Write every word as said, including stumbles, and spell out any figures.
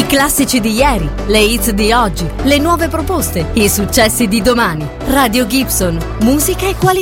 classici di ieri, le hits di oggi, le nuove proposte, i successi di domani. Radio Gibson, musica e qualità.